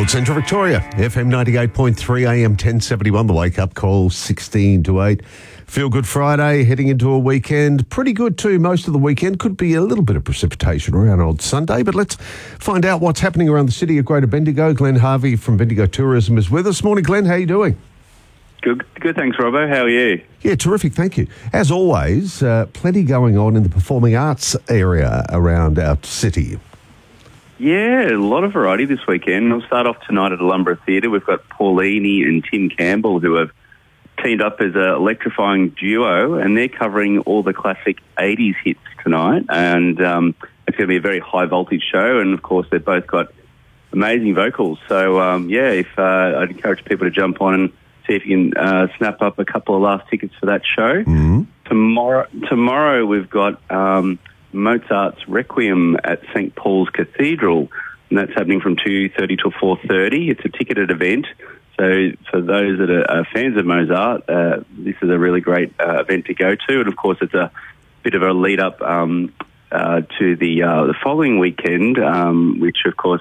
Gold Central Victoria, FM 98.3 AM 1071, the wake-up call, 16 to 8. Feel Good Friday, heading into a weekend. Pretty good too, most of the weekend. Could be a little bit of precipitation around on Sunday, but let's find out what's happening around the city of Greater Bendigo. Glenn Harvey from Bendigo Tourism is with us. Morning, Glenn. How are you doing? Good, thanks, Robbo. How are you? Yeah, terrific, thank you. As always, plenty going on in the performing arts area around our city. Yeah, a lot of variety this weekend. We'll start off tonight at Alumbra Theatre. We've got Paulini and Tim Campbell, who have teamed up as an electrifying duo, and they're covering all the classic 80s hits tonight. And it's going to be a very high-voltage show, and, of course, they've both got amazing vocals. So, I'd encourage people to jump on and see if you can snap up a couple of last tickets for that show. Mm-hmm. Tomorrow we've got Mozart's Requiem at St. Paul's Cathedral, and that's happening from 2:30 to 4:30. It's a ticketed event, so for those that are fans of Mozart, this is a really great event to go to. And of course, it's a bit of a lead up to the following weekend, which of course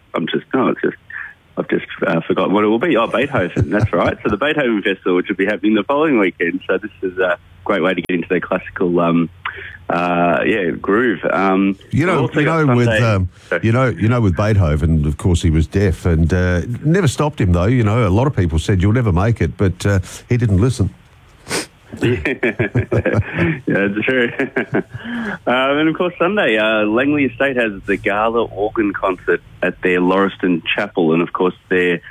I've just forgotten what it will be. Oh, Beethoven, that's right. So the Beethoven Festival, which will be happening the following weekend. So this is a great way to get into the classical, groove. With Beethoven, of course, he was deaf and never stopped him, though. You know, a lot of people said you'll never make it, but he didn't listen. Yeah, that's true. And of course, Sunday, Langley Estate has the Gala Organ Concert at their Lauriston Chapel, and of course, their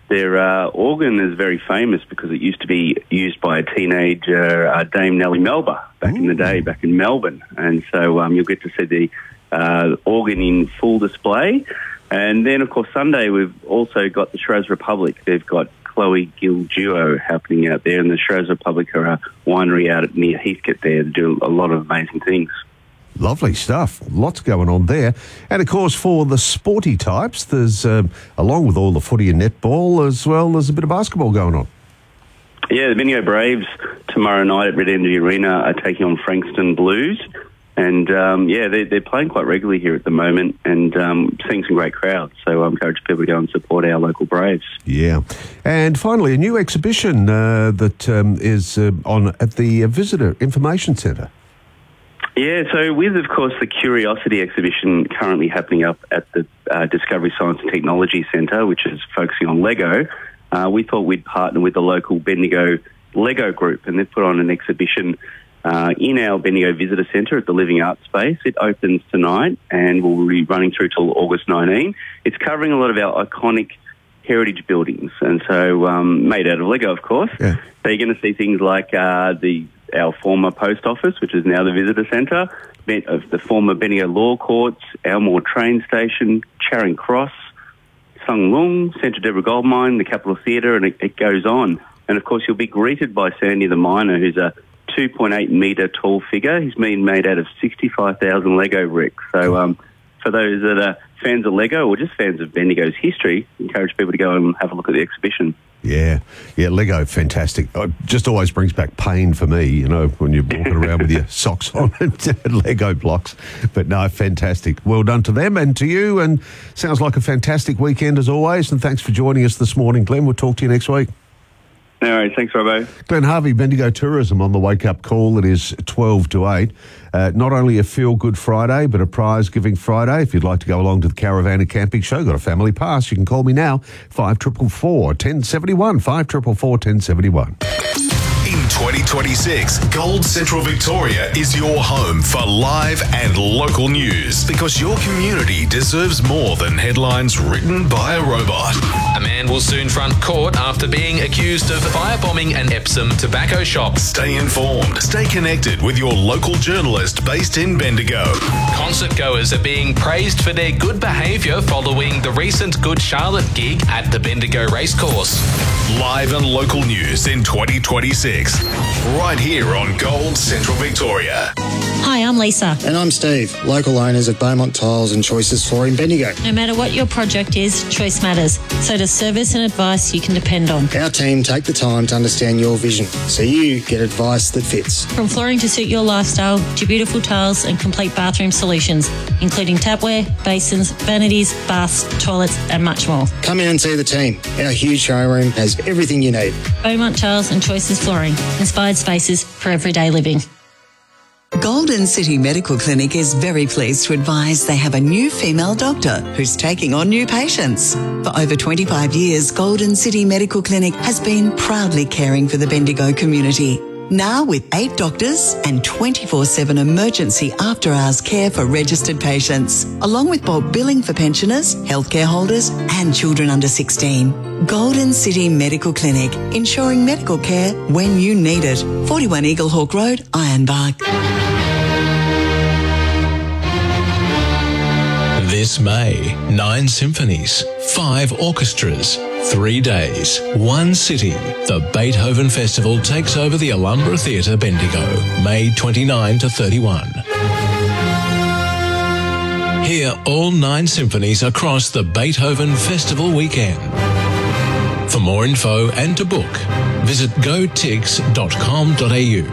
organ is very famous because it used to be used by a teenager, Dame Nellie Melba, back in the day, back in Melbourne, and so you'll get to see the organ in full display. And then, of course, Sunday we've also got the Shiraz Republic. They've got Chloe Gill Duo happening out there, and the Shiraz Republic are a winery out near Heathcote there to do a lot of amazing things. Lovely stuff. Lots going on there. And, of course, for the sporty types, there's, along with all the footy and netball, as well, there's a bit of basketball going on. Yeah, the Bendigo Braves tomorrow night at Red Energy Arena are taking on Frankston Blues. And, they're playing quite regularly here at the moment and seeing some great crowds. So I encourage people to go and support our local Braves. Yeah. And finally, a new exhibition that is on at the Visitor Information Centre. Yeah, so with, of course, the Curiosity exhibition currently happening up at the Discovery Science and Technology Centre, which is focusing on Lego, we thought we'd partner with the local Bendigo Lego group, and they've put on an exhibition in our Bendigo Visitor Centre at the Living Arts Space. It opens tonight and will be running through till August 19. It's covering a lot of our iconic heritage buildings, and so made out of Lego, of course. Yeah. So you're going to see things like our former post office, which is now the Visitor Centre, the former Bendigo Law Courts, Elmore Train Station, Charing Cross, Sung Lung, Central Deborah Gold Mine, the Capitol Theatre, and it goes on. And, of course, you'll be greeted by Sandy the Miner, who's a 2.8 metre tall figure. He's been made out of 65,000 Lego bricks. So for those that are fans of Lego or just fans of Bendigo's history, I encourage people to go and have a look at the exhibition. Yeah, Lego, fantastic. It just always brings back pain for me, you know, when you're walking around with your socks on and Lego blocks. But no, fantastic. Well done to them and to you, and sounds like a fantastic weekend as always, and thanks for joining us this morning, Glenn. We'll talk to you next week. No worries. Thanks, Robbo. Glenn Harvey, Bendigo Tourism on the wake-up call. It is 12 to 8. Not only a feel-good Friday, but a prize-giving Friday. If you'd like to go along to the Caravan and Camping Show, got a family pass, you can call me now, 5444 1071, 5444 1071. In 2026, Gold Central Victoria is your home for live and local news, because your community deserves more than headlines written by a robot. A man will soon front court after being accused of firebombing an Epsom tobacco shop. Stay informed. Stay connected with your local journalist based in Bendigo. Concert goers are being praised for their good behaviour following the recent Good Charlotte gig at the Bendigo Racecourse. Live and local news in 2026. Right here on Gold Central Victoria. Hi, I'm Lisa. And I'm Steve, local owners of Beaumont Tiles and Choices Flooring Bendigo. No matter what your project is, choice matters. So does service and advice you can depend on. Our team take the time to understand your vision, so you get advice that fits. From flooring to suit your lifestyle to beautiful tiles and complete bathroom solutions, including tapware, basins, vanities, baths, toilets and much more. Come in and see the team. Our huge showroom has everything you need. Beaumont Tiles and Choices Flooring. Inspired spaces for everyday living. Golden City Medical Clinic is very pleased to advise they have a new female doctor who's taking on new patients. For over 25 years, Golden City Medical Clinic has been proudly caring for the Bendigo community. Now with 8 doctors and 24/7 emergency after-hours care for registered patients, along with bulk billing for pensioners, healthcare holders and children under 16. Golden City Medical Clinic, ensuring medical care when you need it. 41 Eaglehawk Road, Ironbark. This May, 9 symphonies, 5 orchestras, 3 days, 1 city. The Beethoven Festival takes over the Alhambra Theatre, Bendigo, May 29 to 31. Hear all 9 symphonies across the Beethoven Festival weekend. For more info and to book, visit gotix.com.au.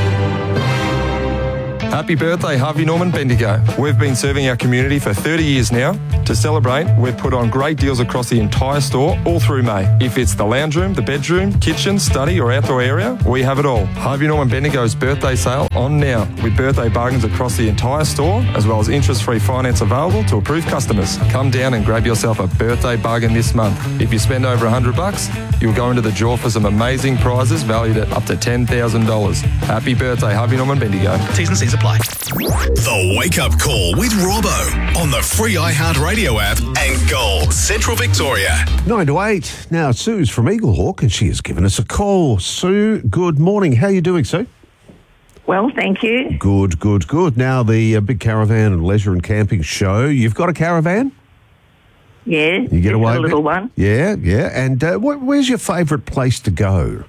Happy birthday, Harvey Norman Bendigo. We've been serving our community for 30 years now. To celebrate, we've put on great deals across the entire store all through May. If it's the lounge room, the bedroom, kitchen, study or outdoor area, we have it all. Harvey Norman Bendigo's birthday sale on now with birthday bargains across the entire store, as well as interest-free finance available to approved customers. Come down and grab yourself a birthday bargain this month. If you spend over $100, you'll go into the draw for some amazing prizes valued at up to $10,000. Happy birthday, Harvey Norman Bendigo. T's and C's apply. The Wake Up Call with Robbo on the free iHeartRadio app and Gold Central Victoria. 9 to 8. Now, Sue's from Eaglehawk and she has given us a call. Sue, good morning. How are you doing, Sue? Well, thank you. Good, good, good. Now, the Big Caravan and Leisure and Camping Show. You've got a caravan? Yeah. You get away a with little it? one. Yeah, yeah. And where's your favourite place to go?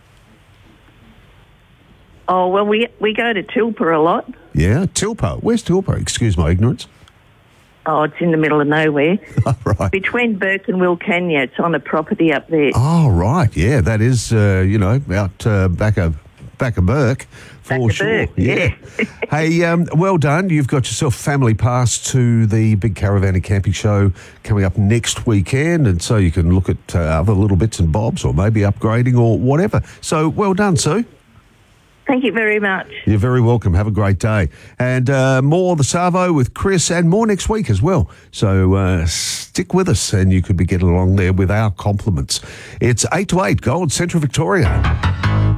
Oh, well, we go to Tilpa a lot. Yeah, Tilpa. Where's Tilpa? Excuse my ignorance. Oh, it's in the middle of nowhere. Right. Between Burke and Wilcannia. It's on a property up there. Oh, right. Yeah, that is, out back of Burke. For sure. Burke, yeah. Hey, well done. You've got yourself family pass to the Big Caravan and Camping Show coming up next weekend, and so you can look at other little bits and bobs or maybe upgrading or whatever. So well done, Sue. Thank you very much. You're very welcome. Have a great day. And more The Savo with Chris and more next week as well. So stick with us and you could be getting along there with our compliments. It's 8 to 8, Gold Central Victoria.